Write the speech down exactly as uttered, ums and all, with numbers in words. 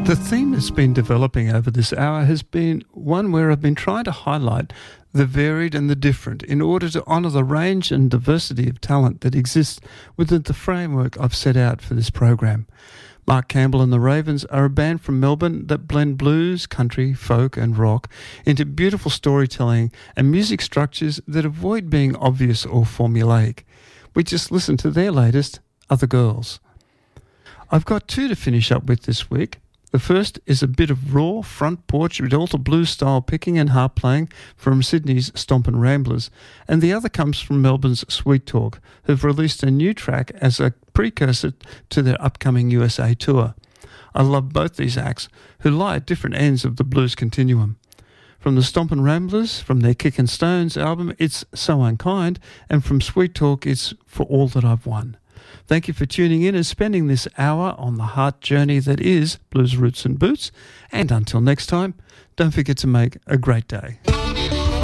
The theme that's been developing over this hour has been one where I've been trying to highlight the varied and the different in order to honour the range and diversity of talent that exists within the framework I've set out for this program. Mark Campbell and the Ravens are a band from Melbourne that blend blues, country, folk and rock into beautiful storytelling and music structures that avoid being obvious or formulaic. We just listened to their latest, Other Girls. I've got two to finish up with this week. The first is a bit of raw front porch Delta blues style picking and harp playing from Sydney's Stompin' Ramblers, and the other comes from Melbourne's Sweet Talk, who've released a new track as a precursor to their upcoming U S A tour. I love both these acts, who lie at different ends of the blues continuum. From the Stompin' Ramblers, from their Kickin' Stones album, it's So Unkind, and from Sweet Talk, it's For All That I've Won. Thank you for tuning in and spending this hour on the heart journey that is Blues Roots and Boots. And until next time, don't forget to make a great day.